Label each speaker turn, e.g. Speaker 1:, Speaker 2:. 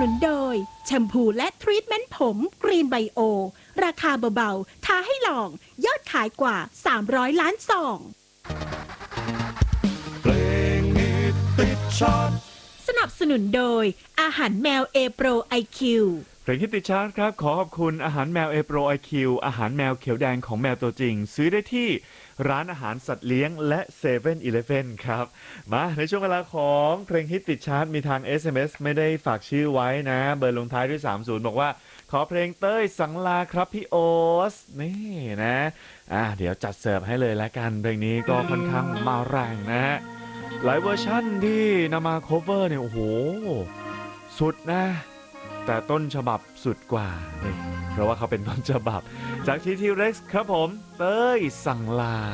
Speaker 1: นุนโดยแชมพูและทรีทเมนต์ผมกรีนไบโอราคาเบาๆท้าให้ลองยอดขายกว่า300 ล้านซอง
Speaker 2: เพลงฮิตติดชาร์ต
Speaker 1: สนับสนุนโดยอาหารแมวเอโปรไอคิว
Speaker 3: เพลงฮิตติดชาร์ตครับขอขอบคุณอาหารแมวเอโปรไอคิวอาหารแมวเขียวแดงของแมวตัวจริงซื้อได้ที่ร้านอาหารสัตว์เลี้ยงและเซเว่นอีเลฟเว่นครับมาในช่วงเวลาของเพลงฮิตติดชาร์ตมีทาง SMS ไม่ได้ฝากชื่อไว้นะเบอร์ลงท้ายด้วย30บอกว่าขอเพลงเต้ยสังลาครับพี่โอ๊ตนี่นะเดี๋ยวจัดเสิร์ฟให้เลยละกันเพลงนี้ก็ค่อนข้างมาแรงนะฮะหลายเวอร์ชั่นที่นำมาโคเวอร์เนี่ยโอ้โหสุดนะแต่ต้นฉบับสุดกว่านี่เพราะว่าเขาเป็นต้นฉบับจากทีทีเร็กซ์ครับผมเต้ยสังลา